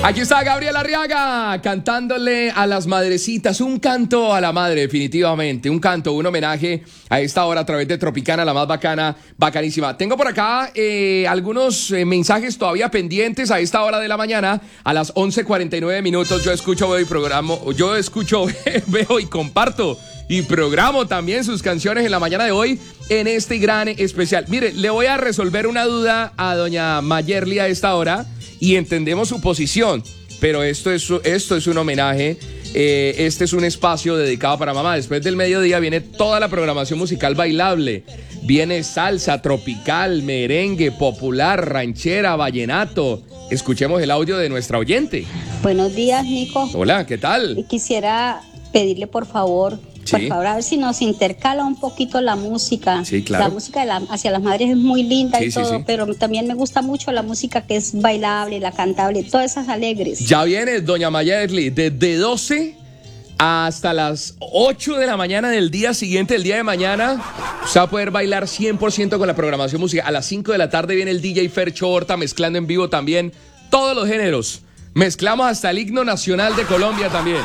Aquí está Gabriela Arriaga cantándole a las madrecitas, un canto a la madre definitivamente, un canto, un homenaje a esta hora a través de Tropicana, la más bacana, bacanísima. Tengo por acá algunos mensajes todavía pendientes a esta hora de la mañana, a las 11:49 minutos. Yo escucho, veo y programo, veo y comparto y programo también sus canciones en la mañana de hoy en este gran especial. Mire, le voy a resolver una duda a doña Mayerly a esta hora. Y entendemos su posición, pero esto es un homenaje, este es un espacio dedicado para mamá. Después del mediodía viene toda la programación musical bailable, viene salsa, tropical, merengue, popular, ranchera, vallenato. Escuchemos el audio de nuestra oyente. Buenos días, Nico. Hola, ¿qué tal? Quisiera pedirle por favor, a ver si nos intercala un poquito la música. Sí, claro. La música hacia las madres es muy linda Sí, y todo, sí. pero también me gusta mucho la música que es bailable, la cantable, todas esas alegres. Ya viene doña Mayerly, desde 12 hasta las 8 de la mañana del día siguiente, el día de mañana, se va a poder bailar 100% con la programación musical. A las 5 de la tarde viene el DJ Fercho Horta mezclando en vivo también todos los géneros. Mezclamos hasta el himno nacional de Colombia también.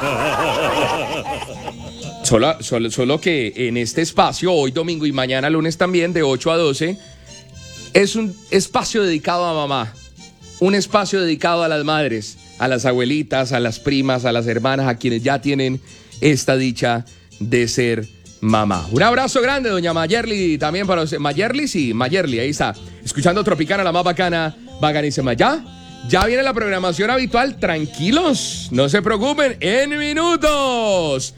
Solo que en este espacio, hoy domingo y mañana lunes también, de 8 a 12, es un espacio dedicado a mamá. Un espacio dedicado a las madres, a las abuelitas, a las primas, a las hermanas, a quienes ya tienen esta dicha de ser mamá. Un abrazo grande, doña Mayerly, también para usted. Mayerly, sí, Mayerly, ahí está. Escuchando Tropicana, la más bacana, bacanísima. Ya viene la programación habitual, tranquilos, no se preocupen, en minutos.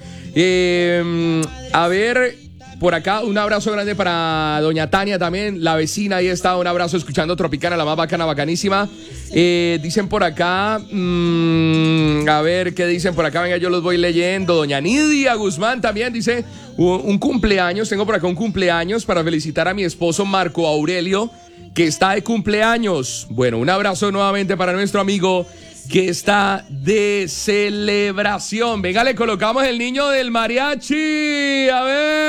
A ver, por acá un abrazo grande para doña Tania también, la vecina, ahí está, un abrazo escuchando Tropicana, la más bacana, bacanísima. Dicen por acá, a ver qué dicen por acá, venga, yo los voy leyendo. Doña Nidia Guzmán también dice un cumpleaños, tengo por acá un cumpleaños para felicitar a mi esposo Marco Aurelio, que está de cumpleaños. Bueno, un abrazo nuevamente para nuestro amigo que está de celebración. Venga, le colocamos el niño del mariachi. A ver.